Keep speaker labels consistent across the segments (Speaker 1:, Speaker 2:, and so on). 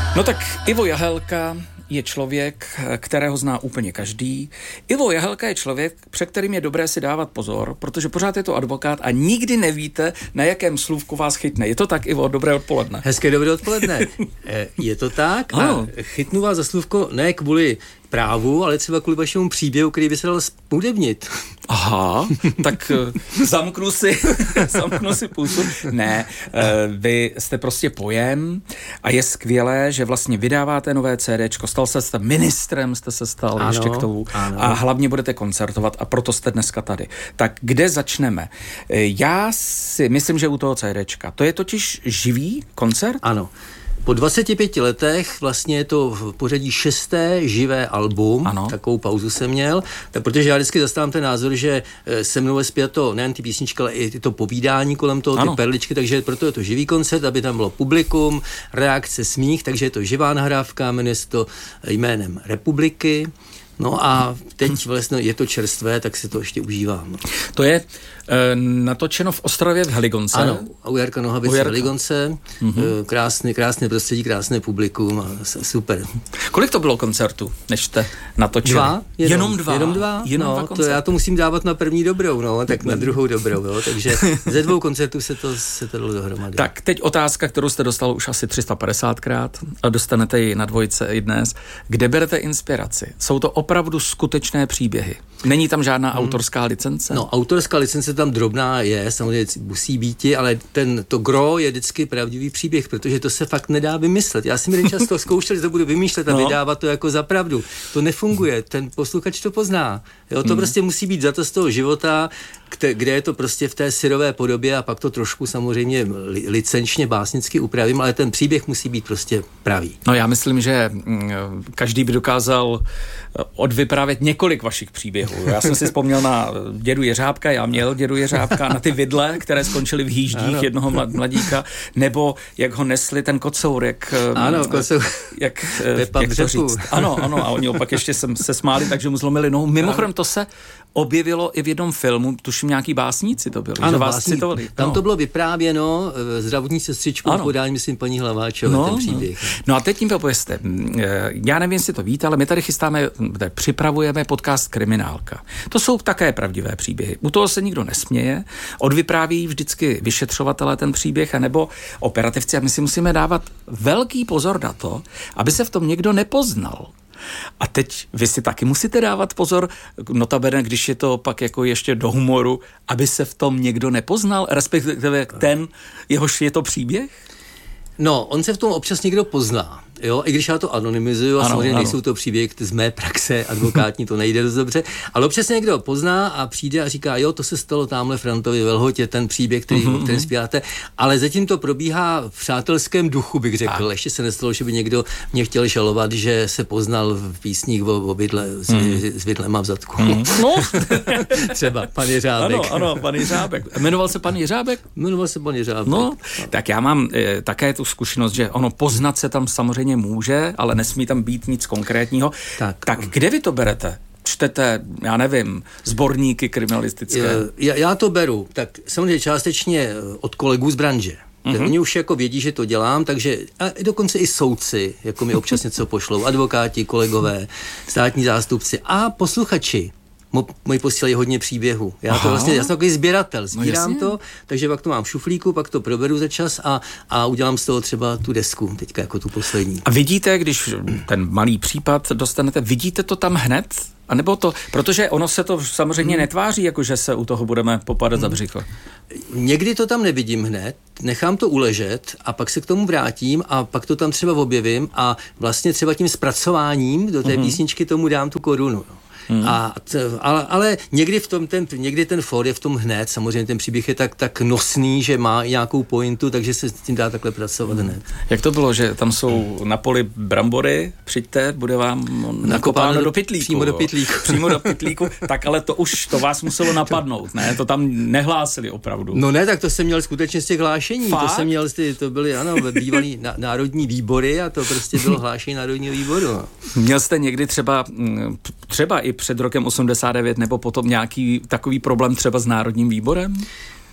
Speaker 1: No tak Ivo Jahelka je člověk, kterého zná úplně každý. Ivo Jahelka je člověk, před kterým je dobré si dávat pozor, protože pořád je to advokát a nikdy nevíte, na jakém slůvku vás chytne. Je to tak, Ivo? Dobré odpoledne.
Speaker 2: Hezké dobré odpoledne. Je to tak?
Speaker 1: Ano.
Speaker 2: A chytnu vás za slůvko ne kvůli právu, ale třeba kvůli vašemu příběhu, který by se dal způdebnit.
Speaker 1: Aha, tak zamknu si pusu. Ne, vy jste prostě pojem a je skvělé, že vlastně vydáváte nové CDčko, stal jste ministrem, jste se stal ano, ještě k tomu a hlavně budete koncertovat a proto jste dneska tady. Tak kde začneme? Já si myslím, že u toho CDčka, to je totiž živý koncert?
Speaker 2: Ano. Po 25 letech vlastně je to v pořadí 6. živé album, ano. Takovou pauzu jsem měl, tak protože já vždycky zastávám ten názor, že se mnou je zpěto nejen ty písničky, ale i to povídání kolem toho, ano. Ty perličky, takže proto je to živý koncert, aby tam bylo publikum, reakce, smích, takže je to živá nahrávka, jmenuje se to jménem Republiky. No a teď vlastně je to čerstvé, tak si to ještě užívám. To
Speaker 1: je natočeno v Ostravě v Heligonce.
Speaker 2: Ano, u Jarka Nohavice v Heligonce. Krásné prostředí, krásné publikum, super.
Speaker 1: Kolik to bylo koncertů, než jste natočili?
Speaker 2: 2?
Speaker 1: Jenom dva?
Speaker 2: Jenom dva já to musím dávat na první dobrou, no, tak na druhou dobrou, jo, takže ze 2 koncertů se to dalo dohromady.
Speaker 1: Tak teď otázka, kterou jste dostal už asi 350krát a dostanete ji na Dvojce i dnes. Kde berete inspiraci? Jsou to opravdu skutečné příběhy? Není tam žádná autorská licence?
Speaker 2: No, autorská licence tam drobná je, samozřejmě musí být, ale to gro je vždycky pravdivý příběh, protože to se fakt nedá vymyslet. Já jsem jeden čas to zkoušel, že to budu vymýšlet a vydávat to jako za pravdu. To nefunguje, ten posluchač to pozná. Jo, to prostě musí být za to z toho života, kde je to prostě v té syrové podobě a pak to trošku samozřejmě licenčně, básnicky upravím, ale ten příběh musí být prostě pravý.
Speaker 1: No já myslím, že každý by dokázal odvyprávět několik vašich příběhů. Já jsem si vzpomněl na dědu Jeřábka, já měl dědu Jeřábka, na ty vidle, které skončily v hýždích jednoho mladíka, nebo jak ho nesli ten kocour, jak to říct. Ano, a oni opak ještě se smáli, takže mu zlomili nohu. Mimochodem to se objevilo i v jednom filmu, tuším nějaký básníci to byli,
Speaker 2: ano,
Speaker 1: že vás citovali.
Speaker 2: Tam to bylo vyprávěno zdravotní sestřičkou podání, myslím, paní Hlaváčové, ten příběh.
Speaker 1: No a teď jim povězte, já nevím, jestli to víte, ale my tady připravujeme podcast Kriminálka. To jsou také pravdivé příběhy. U toho se nikdo nesměje, odvypráví vždycky vyšetřovatelé ten příběh, anebo operativci a my si musíme dávat velký pozor na to, aby se v tom někdo nepoznal. A teď vy si taky musíte dávat pozor, notabene, když je to pak jako ještě do humoru, aby se v tom někdo nepoznal, respektive ten, jehož je to příběh?
Speaker 2: No, on se v tom občas někdo pozná, jo, i když já to anonymizuju a samozřejmě nejsou to příběhy z mé praxe advokátní, to nejde dost dobře, ale občas někdo pozná a přijde a říká, jo, to se stalo tamhle Frantovi ve Lhotě, ten příběh, který zpíváte, ale zatím to probíhá v přátelském duchu, bych řekl. Ještě se nestalo, že by někdo mě chtěl žalovat, že se poznal v písních o vidle s vidlema v zadku.
Speaker 1: No.
Speaker 2: Třeba pan Jeřábek.
Speaker 1: Ano, pan Jeřábek. Jmenoval se pan Jeřábek?
Speaker 2: Jmenoval se pan Jeřábek.
Speaker 1: No, tak já mám také tu zkušenost, že ono poznat se tam samozřejmě může, ale nesmí tam být nic konkrétního. Tak kde vy to berete? Čtete, já nevím, sborníky kriminalistické?
Speaker 2: Já to beru, tak samozřejmě částečně od kolegů z branže. Oni už jako vědí, že to dělám, takže a dokonce i soudci, jako mi občas něco pošlou, advokáti, kolegové, státní zástupci a posluchači. Moji posílají hodně příběhů. Já jsem takový sběratel, sbírám to, takže pak to mám v šuflíku, pak to proberu za čas a udělám z toho třeba tu desku, teďka jako tu poslední.
Speaker 1: A vidíte, když ten malý případ dostanete, vidíte to tam hned? A nebo to, protože ono se to samozřejmě netváří, jako že se u toho budeme popadat za břicho.
Speaker 2: Někdy to tam nevidím hned, nechám to uležet a pak se k tomu vrátím a pak to tam třeba objevím a vlastně třeba tím zpracováním do té písničky tomu dám tu korunu. Ale někdy někdy ten for je v tom hned, samozřejmě ten příběh je tak nosný, že má nějakou pointu, takže se s tím dá takhle pracovat hned.
Speaker 1: Jak to bylo, že tam jsou na poli brambory, přijďte, bude vám nakopáno do pytlíku. Přímo do pytlíku, tak ale to vás muselo napadnout, ne? To tam nehlásili opravdu.
Speaker 2: No ne, tak to jsem měl skutečně z těch hlášení.
Speaker 1: Fakt?
Speaker 2: To jsem měl, to byly bývalý národní výbory a to prostě bylo hlášení národního výboru. No.
Speaker 1: Měl jste někdy třeba i před rokem 89 nebo potom nějaký takový problém třeba s Národním výborem?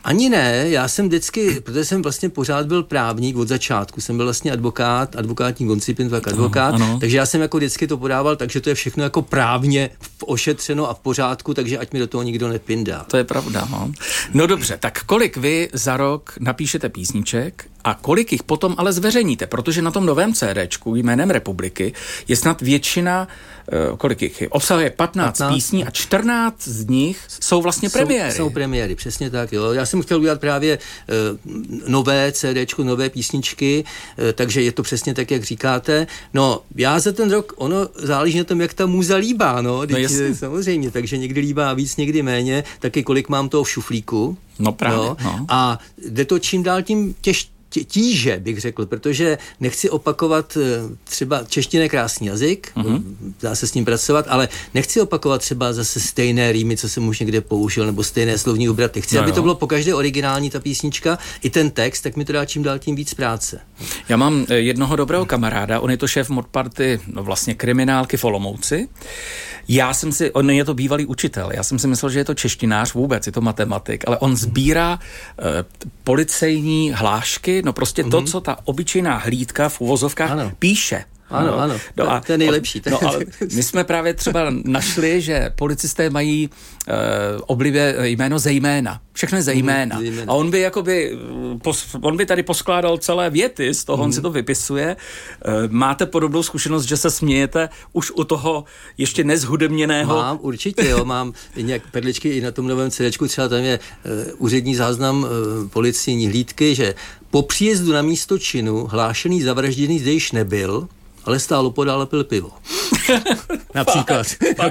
Speaker 2: Ani ne, já jsem vždycky, protože jsem vlastně pořád byl právník od začátku, jsem byl vlastně advokátní koncipient, tak advokát, takže já jsem jako vždycky to podával, takže to je všechno jako právně ošetřeno a v pořádku, takže ať mi do toho nikdo nepindá.
Speaker 1: To je pravda, no. No dobře, tak kolik vy za rok napíšete písniček a kolik jich potom ale zveřejníte, protože na tom novém CDčku jménem Republiky je snad většina, kolik jich je, obsahuje 15 písní a 14 z nich jsou vlastně premiéry.
Speaker 2: Jsou premiéry, přesně tak, jo. Já jsem chtěl udělat právě nové CDčko, nové písničky, takže je to přesně tak, jak říkáte. No, já za ten rok, ono záleží na tom, jak ta muza líbá, no samozřejmě, takže někdy líbá víc, někdy méně, taky kolik mám toho v šuflíku.
Speaker 1: No právě.
Speaker 2: No. A jde to čím dál tím tíže, bych řekl, protože nechci opakovat třeba čeština je krásný jazyk, dá se s ním pracovat, ale nechci opakovat třeba zase stejné rýmy, co jsem už někde použil, nebo stejné slovní obraty. Chci, aby to bylo pokaždé originální ta písnička, i ten text, tak mi to dá čím dál tím víc práce.
Speaker 1: Já mám jednoho dobrého kamaráda, on je to šéf modparty, vlastně kriminálky v Olomouci. On je to bývalý učitel, já jsem si myslel, že je to češtinář vůbec, je to matematik, ale on sbírá policejní hlášky, no prostě to, co ta obyčejná hlídka v uvozovkách píše.
Speaker 2: Ano, to je nejlepší.
Speaker 1: Ale my jsme právě třeba našli, že policisté mají oblivé jméno zejména. Všechno je zejména. A on by tady poskládal celé věty, z toho on si to vypisuje. Máte podobnou zkušenost, že se smějete už u toho ještě nezhudebněného?
Speaker 2: Mám, určitě, jo. Mám nějak perličky i na tom novém CDčku, třeba tam je úřední záznam policijní hlídky, že po příjezdu na místo činu hlášený zavražděný zde již nebyl, ale stál opodál a pil pivo. Například.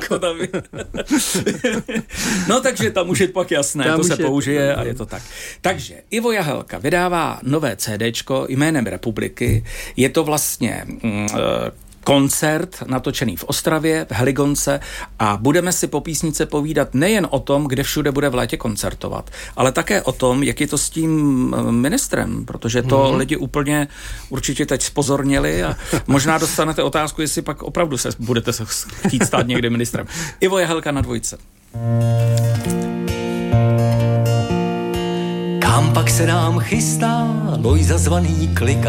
Speaker 1: No takže tam už je pak jasné, to se použije a je to tak. Takže Ivo Jahelka vydává nové CDčko jménem Republiky. Je to vlastně koncert natočený v Ostravě, v Heligonce a budeme si po písnice povídat nejen o tom, kde všude bude v létě koncertovat, ale také o tom, jak je to s tím ministrem, protože to lidi úplně určitě teď spozorněli a možná dostanete otázku, jestli pak opravdu budete se chtít stát někdy ministrem. Ivo Jahelka na Dvojce.
Speaker 3: Kam pak se nám chystá Lojza zvaný Klika?